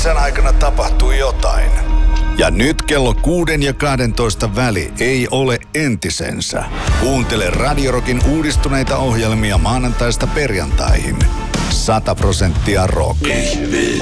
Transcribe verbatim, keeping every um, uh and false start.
kesän aikana tapahtui jotain. Ja nyt kello kuuden ja kahdentoista väli ei ole entisensä. Kuuntele Radio Rockin uudistuneita ohjelmia maanantaista perjantaihin. Sata prosenttia rock.